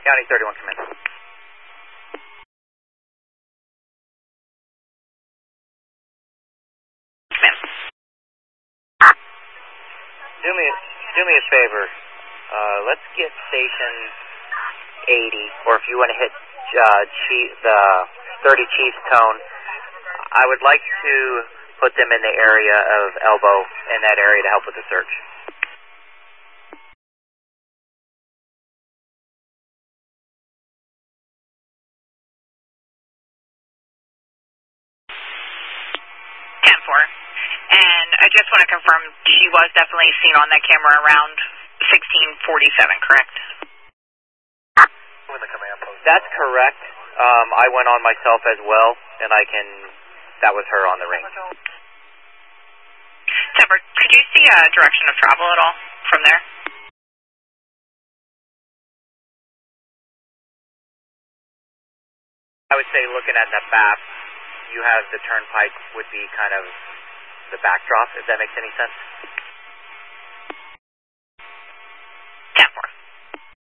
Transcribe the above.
County 31, come in. Do me a favor. Let's get station 80, or if you want to hit the 30 Chiefs tone, I would like to put them in the area of Elbow, in that area to help with the search. And I just want to confirm she was definitely seen on that camera around 1647, correct? That's correct. I went on myself as well, and that was her on the ring. Temper, could you see a direction of travel at all from there? I would say looking at the map, you have the turnpike would be kind of the backdrop, if that makes any sense.